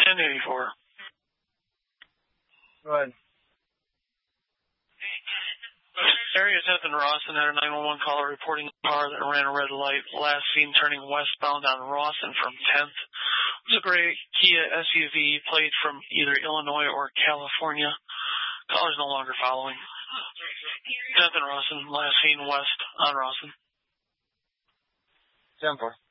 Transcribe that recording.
1084. Go ahead. Area 10th and Rawson had a 911 caller reporting a car that ran a red light, last seen turning westbound on Rawson from 10th. It was a gray Kia SUV, plate from either Illinois or California. Caller's no longer following. 10th and Rawson, last seen west on Rawson. 10-4.